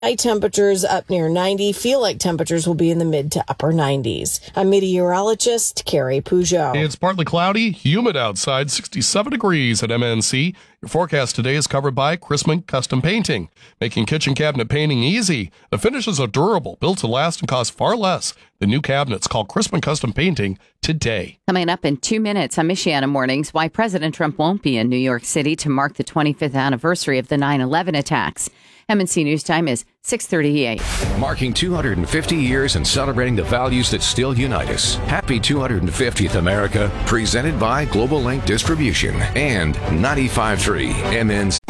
High temperatures up near 90. Feel like temperatures will be in the mid to upper 90s. I'm meteorologist Carrie Peugeot. It's partly cloudy, humid outside, 67 degrees at MNC. Your forecast today is covered by Chrisman Custom Painting, making kitchen cabinet painting easy. The finishes are durable, built to last, and cost far less than new cabinets. Call Chrisman Custom Painting today. Coming up in 2 minutes on Michiana Mornings, why President Trump won't be in New York City to mark the 25th anniversary of the 9/11 attacks. MNC News Time is 6:38. Marking 250 years and celebrating the values that still unite us. Happy 250th America, presented by Global Link Distribution and 95.3 MNC.